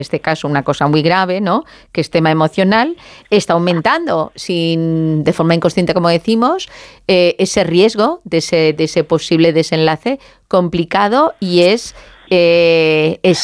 este caso una cosa muy grave, ¿no?, que es tema emocional, está aumentando de forma inconsciente, como decimos, ese riesgo de ese posible desenlace complicado, y es